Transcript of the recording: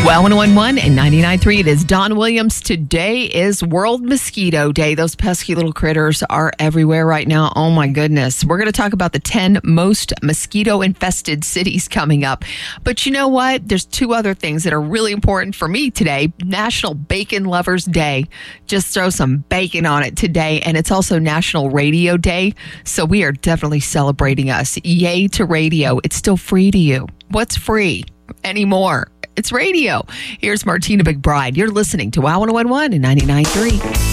Well, 1011 and 99.3, it is Don Williams. Today is World Mosquito Day. Those pesky little critters are everywhere right now. Oh, my goodness. We're going to talk about the 10 most mosquito-infested cities coming up. But you know what? There's two other things that are really important for me today. National Bacon Lovers Day. Just throw some bacon on it today. And it's also National Radio Day. So we are definitely celebrating us. Yay to radio. It's still free to you. What's free anymore? It's radio. Here's Martina McBride. You're listening to Wow 1011 and 99.3.